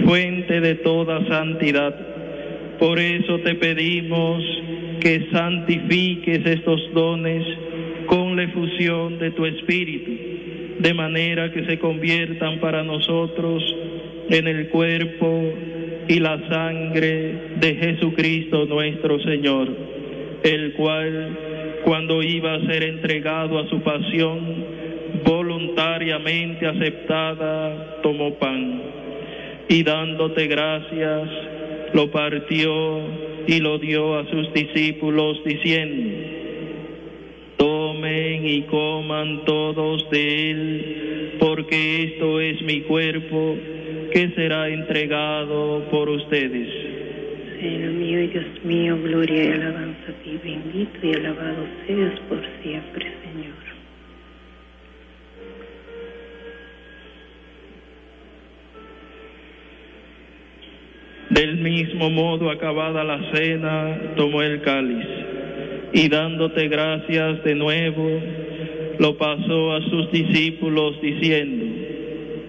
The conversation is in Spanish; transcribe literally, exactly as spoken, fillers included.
fuente de toda santidad. Por eso te pedimos que santifiques estos dones con la efusión de tu Espíritu, de manera que se conviertan para nosotros en el cuerpo y la sangre de Jesucristo nuestro Señor, el cual, cuando iba a ser entregado a su pasión, voluntariamente aceptada, tomó pan, y dándote gracias, lo partió y lo dio a sus discípulos, diciendo: tomen y coman todos de él, porque esto es mi cuerpo, que será entregado por ustedes. Señor mío y Dios mío, gloria y alabanza a ti, bendito y alabado seas por siempre, Señor. Del mismo modo, acabada la cena, tomó el cáliz, y dándote gracias de nuevo, lo pasó a sus discípulos, diciendo: